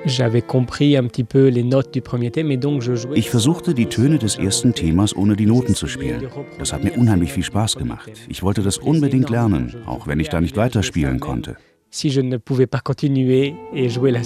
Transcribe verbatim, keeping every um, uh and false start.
Ich versuchte, die Töne des ersten Themas ohne die Noten zu spielen. Das hat mir unheimlich viel Spaß gemacht. Ich wollte das unbedingt lernen, auch wenn ich da nicht weiterspielen konnte. Si je ne pouvais pas continuer et jouer la